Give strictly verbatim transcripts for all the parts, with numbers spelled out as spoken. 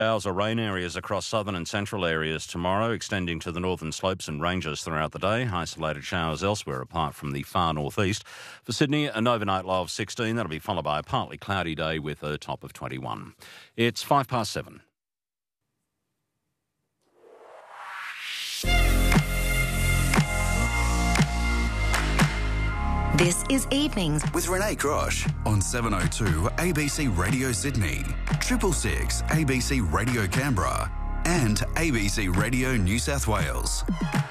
Showers or rain areas across southern and central areas tomorrow, extending to the northern slopes and ranges throughout the day. Isolated showers elsewhere apart from the far northeast. For Sydney, an overnight low of sixteen. That'll be followed by a partly cloudy day with a top of twenty-one. It's five past seven. This is Evenings with Renee Crosh on seven oh two A B C Radio Sydney, Triple Six A B C Radio Canberra and A B C Radio New South Wales.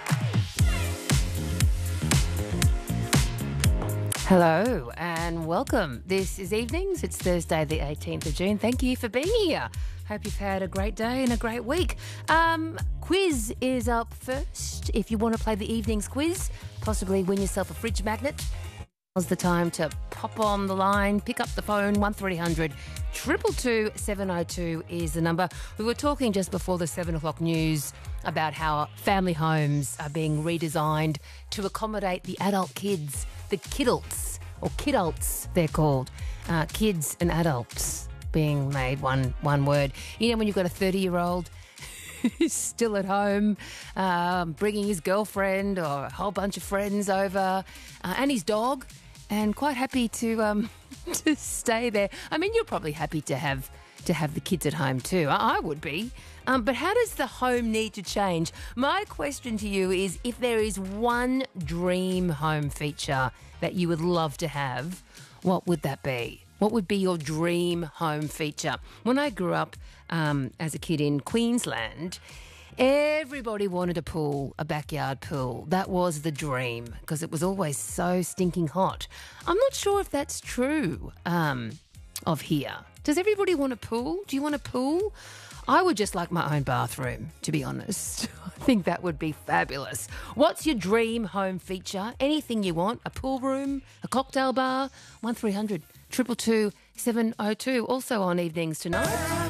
Hello and welcome. This is Evenings. It's Thursday the eighteenth of June. Thank you for being here. Hope you've had a great day and a great week. Um, quiz is up first. If you want to play the Evenings quiz, possibly win yourself a fridge magnet. Now's the time to pop on the line, pick up the phone. one three hundred two two two seven oh two is the number. We were talking just before the seven o'clock news about how family homes are being redesigned to accommodate the adult kids, the kidults, or kidults they're called, uh, kids and adults being made one one word. You know, when you've got a thirty-year-old who's still at home, um, bringing his girlfriend or a whole bunch of friends over, uh, and his dog, and quite happy to um, to stay there. I mean, you're probably happy to have to have the kids at home too. I, I would be. Um, but how does the home need to change? My question to you is, if there is one dream home feature that you would love to have, what would that be? What would be your dream home feature? When I grew up um, as a kid in Queensland, everybody wanted a pool, a backyard pool. That was the dream because it was always so stinking hot. I'm not sure if that's true um, of here. Does everybody want a pool? Do you want a pool? I would just like my own bathroom, to be honest. I think that would be fabulous. What's your dream home feature? Anything you want. A pool room, a cocktail bar, one three hundred two two two seven oh two. Also on Evenings tonight.